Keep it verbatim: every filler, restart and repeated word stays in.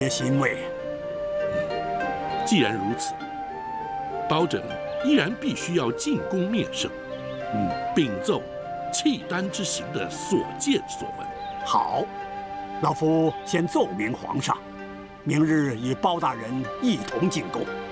欣慰。 既然如此，包拯依然必须要进宫面圣，嗯，禀奏契丹之行的所见所闻。 好，老夫先奏明皇上，明日与包大人一同进宫。